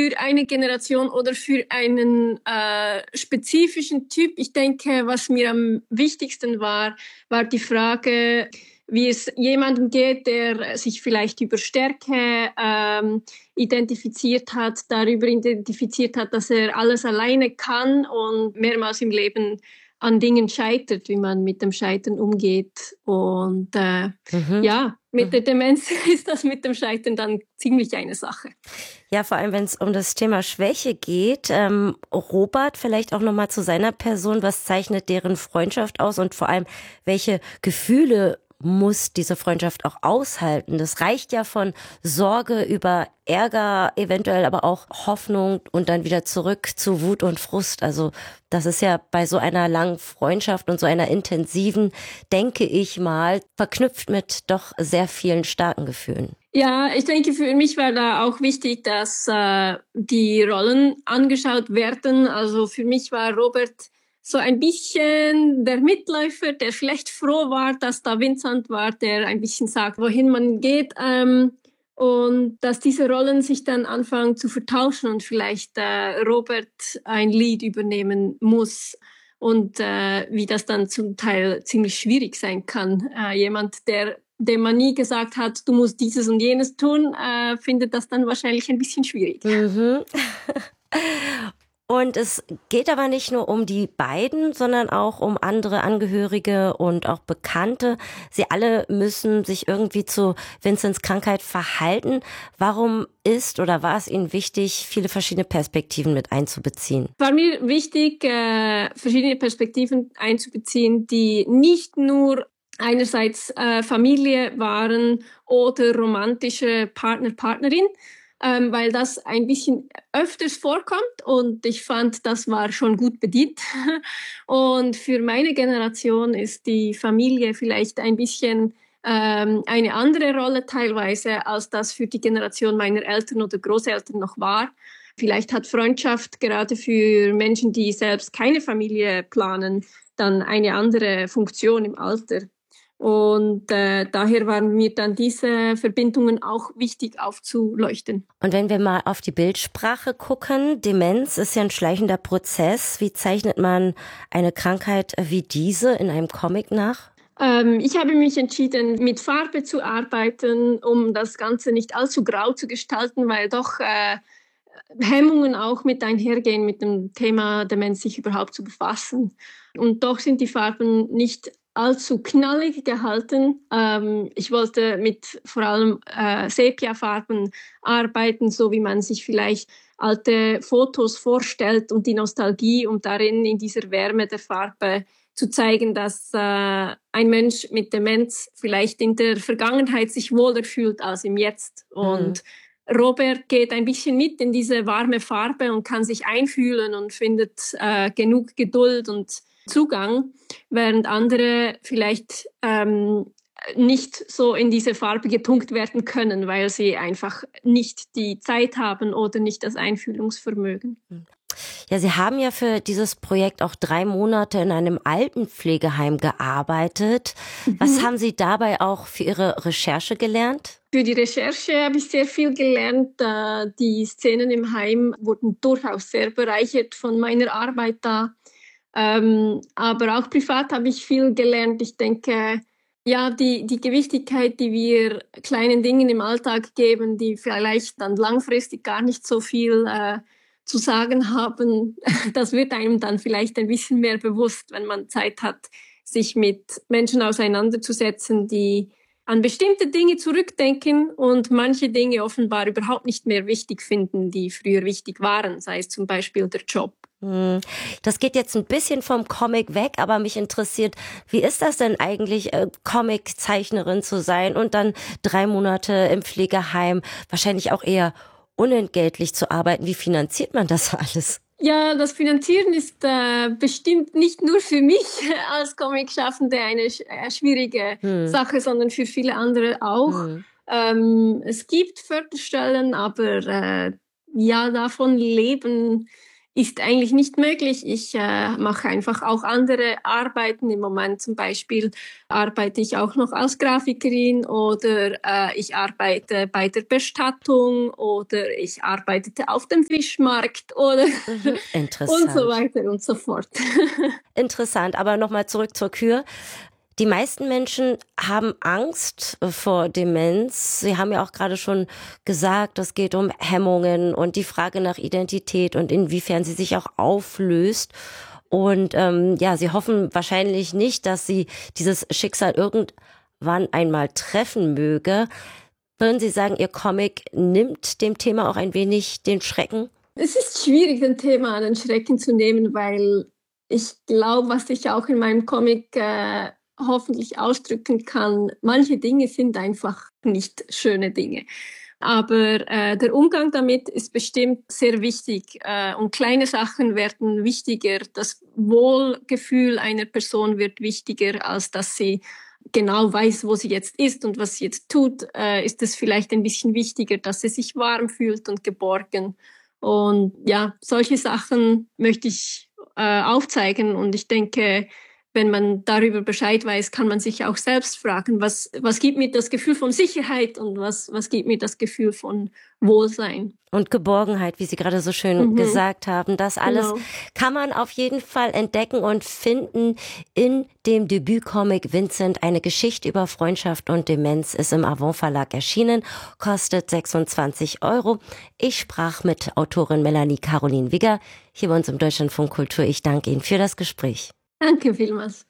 für eine Generation oder für einen spezifischen Typ. Ich denke, was mir am wichtigsten war die Frage, wie es jemandem geht, der sich vielleicht über Stärke darüber identifiziert hat, dass er alles alleine kann und mehrmals im Leben an Dingen scheitert, wie man mit dem Scheitern umgeht. Und mit der Demenz ist das mit dem Scheitern dann ziemlich eine Sache. Ja, vor allem, wenn es um das Thema Schwäche geht. Robert, vielleicht auch nochmal zu seiner Person. Was zeichnet deren Freundschaft aus und vor allem, welche Gefühle muss diese Freundschaft auch aushalten? Das reicht ja von Sorge über Ärger, eventuell aber auch Hoffnung und dann wieder zurück zu Wut und Frust. Also das ist ja bei so einer langen Freundschaft und so einer intensiven, denke ich mal, verknüpft mit doch sehr vielen starken Gefühlen. Ja, ich denke, für mich war da auch wichtig, dass die Rollen angeschaut werden. Also für mich war Robert so ein bisschen der Mitläufer, der vielleicht froh war, dass da Vincent war, der ein bisschen sagt, wohin man geht. Und dass diese Rollen sich dann anfangen zu vertauschen und vielleicht Robert ein Lied übernehmen muss. Und wie das dann zum Teil ziemlich schwierig sein kann. Jemand, dem man nie gesagt hat, du musst dieses und jenes tun, findet das dann wahrscheinlich ein bisschen schwierig. Mhm. Und es geht aber nicht nur um die beiden, sondern auch um andere Angehörige und auch Bekannte. Sie alle müssen sich irgendwie zu Vincents Krankheit verhalten. Warum ist oder war es Ihnen wichtig, viele verschiedene Perspektiven mit einzubeziehen? War mir wichtig, verschiedene Perspektiven einzubeziehen, die nicht nur einerseits Familie waren oder romantische Partner, Partnerin, weil das ein bisschen öfters vorkommt und ich fand, das war schon gut bedient. Und für meine Generation ist die Familie vielleicht ein bisschen eine andere Rolle teilweise, als das für die Generation meiner Eltern oder Großeltern noch war. Vielleicht hat Freundschaft gerade für Menschen, die selbst keine Familie planen, dann eine andere Funktion im Alter. Und daher waren mir dann diese Verbindungen auch wichtig aufzuleuchten. Und wenn wir mal auf die Bildsprache gucken, Demenz ist ja ein schleichender Prozess. Wie zeichnet man eine Krankheit wie diese in einem Comic nach? Ich habe mich entschieden, mit Farbe zu arbeiten, um das Ganze nicht allzu grau zu gestalten, weil doch Hemmungen auch mit einhergehen, mit dem Thema Demenz sich überhaupt zu befassen. Und doch sind die Farben nicht allzu knallig gehalten. Ich wollte mit vor allem Sepia-Farben arbeiten, so wie man sich vielleicht alte Fotos vorstellt und die Nostalgie, um darin in dieser Wärme der Farbe zu zeigen, dass ein Mensch mit Demenz vielleicht in der Vergangenheit sich wohler fühlt als im Jetzt. Und Robert geht ein bisschen mit in diese warme Farbe und kann sich einfühlen und findet genug Geduld und Zugang, während andere vielleicht nicht so in diese Farbe getunkt werden können, weil sie einfach nicht die Zeit haben oder nicht das Einfühlungsvermögen. Ja, Sie haben ja für dieses Projekt auch 3 Monate in einem Altenpflegeheim gearbeitet. Was haben Sie dabei auch für Ihre Recherche gelernt? Für die Recherche habe ich sehr viel gelernt. Die Szenen im Heim wurden durchaus sehr bereichert von meiner Arbeit da. Aber auch privat habe ich viel gelernt. Ich denke, ja, die Gewichtigkeit, die wir kleinen Dingen im Alltag geben, die vielleicht dann langfristig gar nicht so viel zu sagen haben, das wird einem dann vielleicht ein bisschen mehr bewusst, wenn man Zeit hat, sich mit Menschen auseinanderzusetzen, die an bestimmte Dinge zurückdenken und manche Dinge offenbar überhaupt nicht mehr wichtig finden, die früher wichtig waren, sei es zum Beispiel der Job. Das geht jetzt ein bisschen vom Comic weg, aber mich interessiert, wie ist das denn eigentlich, Comiczeichnerin zu sein und dann 3 Monate im Pflegeheim, wahrscheinlich auch eher unentgeltlich zu arbeiten? Wie finanziert man das alles? Ja, das Finanzieren ist bestimmt nicht nur für mich als Comicschaffende eine schwierige Sache, sondern für viele andere auch. Es gibt Förderstellen, aber ja, davon leben ist eigentlich nicht möglich. Ich mache einfach auch andere Arbeiten. Im Moment zum Beispiel arbeite ich auch noch als Grafikerin oder ich arbeite bei der Bestattung oder ich arbeitete auf dem Fischmarkt oder und so Interessant. weiter und so fort. Interessant, aber nochmal zurück zur Kür. Die meisten Menschen haben Angst vor Demenz. Sie haben ja auch gerade schon gesagt, es geht um Hemmungen und die Frage nach Identität und inwiefern sie sich auch auflöst. Und ja, sie hoffen wahrscheinlich nicht, dass sie dieses Schicksal irgendwann einmal treffen möge. Würden Sie sagen, Ihr Comic nimmt dem Thema auch ein wenig den Schrecken? Es ist schwierig, ein Thema an den Schrecken zu nehmen, weil ich glaube, was ich auch in meinem Comic hoffentlich ausdrücken kann, manche Dinge sind einfach nicht schöne Dinge. Aber der Umgang damit ist bestimmt sehr wichtig und kleine Sachen werden wichtiger. Das Wohlgefühl einer Person wird wichtiger, als dass sie genau weiß, wo sie jetzt ist und was sie jetzt tut. Ist es vielleicht ein bisschen wichtiger, dass sie sich warm fühlt und geborgen. Und ja, solche Sachen möchte ich aufzeigen. Und ich denke, wenn man darüber Bescheid weiß, kann man sich auch selbst fragen, was gibt mir das Gefühl von Sicherheit und was gibt mir das Gefühl von Wohlsein. Und Geborgenheit, wie Sie gerade so schön gesagt haben. Das alles Genau. kann man auf jeden Fall entdecken und finden in dem Debütcomic Vincent. Eine Geschichte über Freundschaft und Demenz ist im Avon Verlag erschienen, kostet 26 Euro. Ich sprach mit Autorin Melanie Caroline Wigger hier bei uns im Deutschlandfunk Kultur. Ich danke Ihnen für das Gespräch. Danke vielmals.